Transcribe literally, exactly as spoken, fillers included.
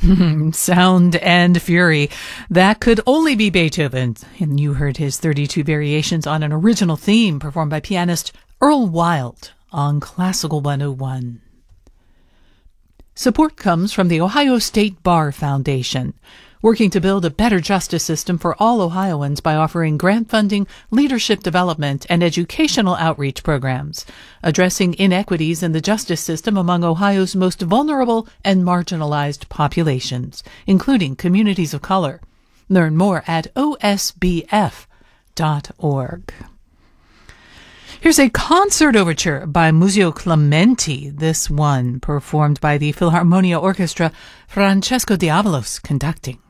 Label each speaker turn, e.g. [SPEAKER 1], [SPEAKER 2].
[SPEAKER 1] Sound and Fury. That could only be Beethoven. And you heard his thirty-two variations on an original theme performed by pianist Earl Wild on Classical one oh one. Support comes from the Ohio State Bar Foundation, working to build a better justice system for all Ohioans by offering grant funding, leadership development, and educational outreach programs, addressing inequities in the justice system among Ohio's most vulnerable and marginalized populations, including communities of color. Learn more at O S B F dot org. Here's a concert overture by Muzio Clementi, this one performed by the Philharmonia Orchestra, Francesco Diavalos conducting.